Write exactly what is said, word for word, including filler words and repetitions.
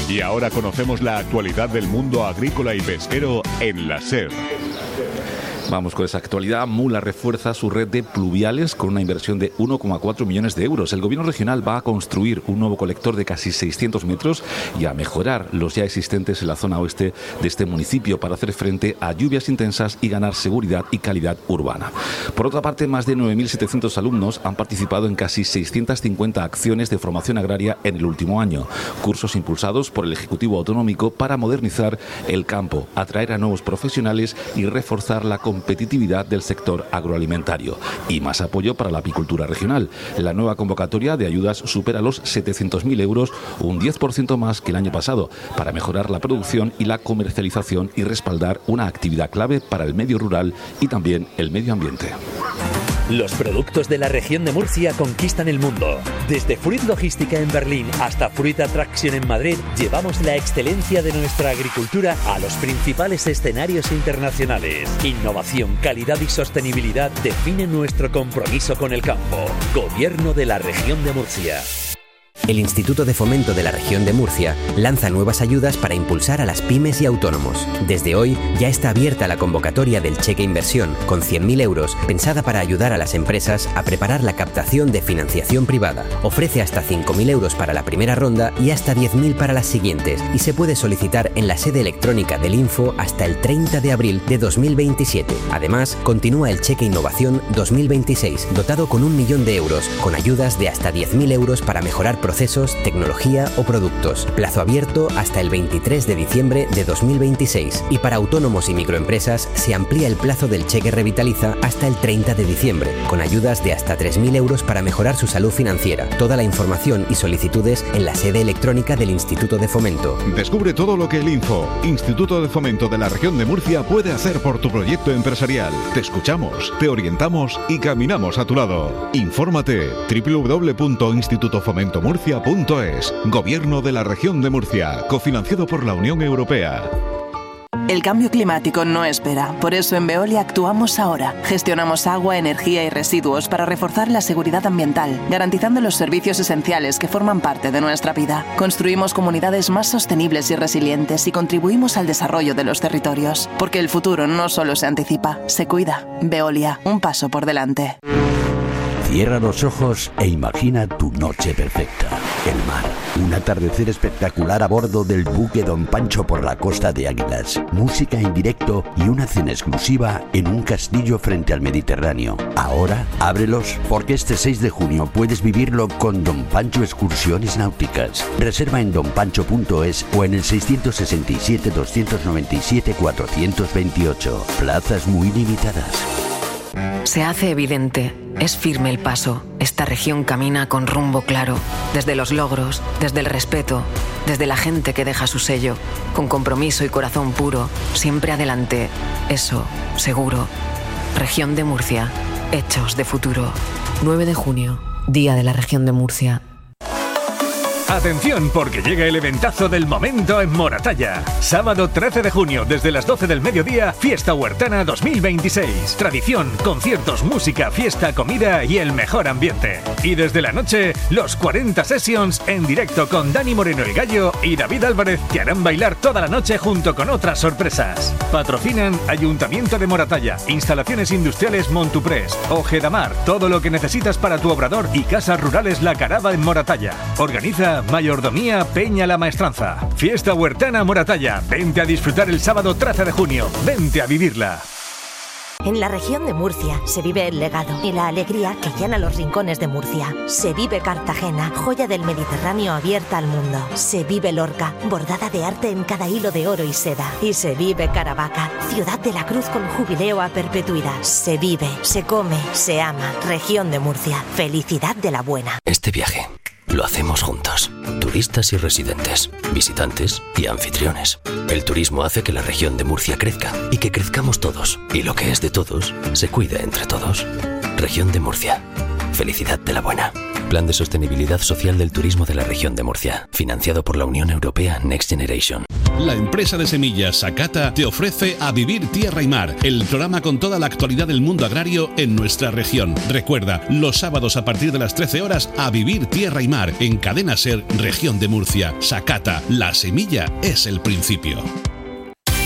Y ahora conocemos la actualidad del mundo agrícola y pesquero en la SER. Vamos con esa actualidad. Mula refuerza su red de pluviales con una inversión de uno coma cuatro millones de euros. El gobierno regional va a construir un nuevo colector de casi seiscientos metros y a mejorar los ya existentes en la zona oeste de este municipio para hacer frente a lluvias intensas y ganar seguridad y calidad urbana. Por otra parte, más de nueve mil setecientos alumnos han participado en casi seiscientas cincuenta acciones de formación agraria en el último año. Cursos impulsados por el Ejecutivo Autonómico para modernizar el campo, atraer a nuevos profesionales y reforzar la competitividad del sector agroalimentario y más apoyo para la apicultura regional. La nueva convocatoria de ayudas supera los setecientos mil euros, un diez por ciento más que el año pasado, para mejorar la producción y la comercialización y respaldar una actividad clave para el medio rural y también el medio ambiente. Los productos de la región de Murcia conquistan el mundo. Desde Fruit Logística en Berlín hasta Fruit Attraction en Madrid, llevamos la excelencia de nuestra agricultura a los principales escenarios internacionales. Innovación, calidad y sostenibilidad definen nuestro compromiso con el campo. Gobierno de la región de Murcia. El Instituto de Fomento de la Región de Murcia lanza nuevas ayudas para impulsar a las pymes y autónomos. Desde hoy ya está abierta la convocatoria del cheque inversión con cien mil euros pensada para ayudar a las empresas a preparar la captación de financiación privada. Ofrece hasta cinco mil euros para la primera ronda y hasta diez mil para las siguientes y se puede solicitar en la sede electrónica del Info hasta el treinta de abril de dos mil veintisiete. Además, continúa el cheque Innovación dos mil veintiséis dotado con un millón de euros con ayudas de hasta diez mil euros para mejorar procesos, tecnología o productos. Plazo abierto hasta el veintitrés de diciembre de dos mil veintiséis. Y para autónomos y microempresas se amplía el plazo del cheque Revitaliza hasta el treinta de diciembre, con ayudas de hasta tres mil euros para mejorar su salud financiera. Toda la información y solicitudes en la sede electrónica del Instituto de Fomento. Descubre todo lo que el Info, Instituto de Fomento de la Región de Murcia, puede hacer por tu proyecto empresarial. Te escuchamos, te orientamos y caminamos a tu lado. Infórmate doble u doble u doble u punto instituto fomento murcia punto es. Gobierno de la Región de Murcia, cofinanciado por la Unión Europea. El cambio climático no espera, por eso en Veolia actuamos ahora. Gestionamos agua, energía y residuos para reforzar la seguridad ambiental, garantizando los servicios esenciales que forman parte de nuestra vida. Construimos comunidades más sostenibles y resilientes y contribuimos al desarrollo de los territorios, porque el futuro no solo se anticipa, se cuida. Veolia, un paso por delante. Cierra los ojos e imagina tu noche perfecta. El mar, un atardecer espectacular a bordo del buque Don Pancho por la costa de Águilas, música en directo y una cena exclusiva en un castillo frente al Mediterráneo. Ahora, ábrelos porque este seis de junio puedes vivirlo con Don Pancho Excursiones Náuticas. Reserva en don pancho punto es o en el seiscientos sesenta y siete, doscientos noventa y siete, cuatrocientos veintiocho. Plazas muy limitadas. Se hace evidente, es firme el paso. Esta región camina con rumbo claro, desde los logros, desde el respeto, desde la gente que deja su sello, con compromiso y corazón puro, siempre adelante. Eso, seguro. Región de Murcia, hechos de futuro. nueve de junio, Día de la Región de Murcia. Atención, porque llega el eventazo del momento en Moratalla. Sábado trece de junio, desde las doce del mediodía, Fiesta Huertana dos mil veintiséis. Tradición, conciertos, música, fiesta, comida y el mejor ambiente. Y desde la noche, los cuarenta Sessions en directo con Dani Moreno el Gallo y David Álvarez, que harán bailar toda la noche junto con otras sorpresas. Patrocinan Ayuntamiento de Moratalla, Instalaciones Industriales Montuprés, Ojedamar, todo lo que necesitas para tu obrador y Casas Rurales La Carava en Moratalla. Organiza Mayordomía Peña La Maestranza. Fiesta Huertana Moratalla. Vente a disfrutar el sábado trece de junio. Vente a vivirla. En la región de Murcia se vive el legado y la alegría que llena los rincones de Murcia. Se vive Cartagena, joya del Mediterráneo abierta al mundo. Se vive Lorca, bordada de arte en cada hilo de oro y seda. Y se vive Caravaca, ciudad de la cruz con jubileo a perpetuidad. Se vive, se come, se ama. Región de Murcia, felicidad de la buena. Este viaje lo hacemos juntos, turistas y residentes, visitantes y anfitriones. El turismo hace que la región de Murcia crezca y que crezcamos todos. Y lo que es de todos, se cuida entre todos. Región de Murcia. Felicidad de la buena. Plan de Sostenibilidad Social del Turismo de la Región de Murcia. Financiado por la Unión Europea Next Generation. La empresa de semillas Sakata te ofrece A Vivir Tierra y Mar, el programa con toda la actualidad del mundo agrario en nuestra región. Recuerda, los sábados a partir de las trece horas, A Vivir Tierra y Mar, en Cadena Ser, Región de Murcia. Sakata, la semilla es el principio.